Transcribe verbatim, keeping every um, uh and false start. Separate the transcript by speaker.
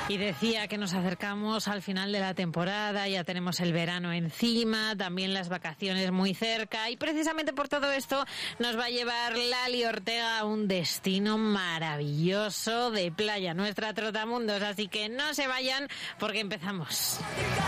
Speaker 1: Y decía que nos acercamos al final de la temporada, ya tenemos el verano encima, también las vacaciones muy cerca, y precisamente por todo esto nos va a llevar Lali Ortega a un destino maravilloso de playa, nuestra Trotamundos, así que no se vayan porque empezamos.